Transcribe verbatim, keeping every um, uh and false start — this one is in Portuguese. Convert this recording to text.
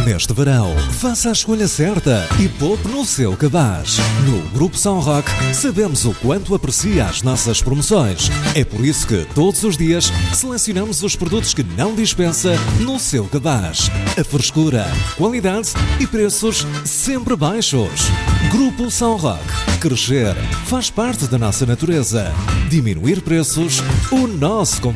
Neste verão, faça a escolha certa e poupe no seu cabaz. No Grupo São Roque, sabemos o quanto aprecia as nossas promoções. É por isso que, todos os dias, selecionamos os produtos que não dispensa no seu cabaz. A frescura, qualidade e preços sempre baixos. Grupo São Roque. Crescer faz parte da nossa natureza. Diminuir preços, o nosso